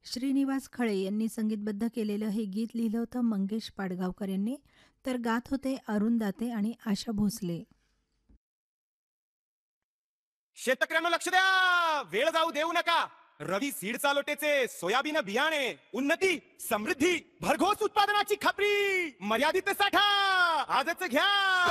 श्रीनिवास खळे यांनी संगीतबद्ध केलेलं हे गीत लिहिलं होतं मंगेश पाडगावकर यांनी, तर गात होते अरुण दाते आणि आशा भोसले. शेतकऱ्यांना लक्ष द्या, वेळ जाऊ देऊ नका. रवी सीड चालोटेचे सोयाबीन बियाणे, उन्नती समृद्धी भरघोस उत्पादनाची खात्री, मर्यादित साठा आजच घ्या.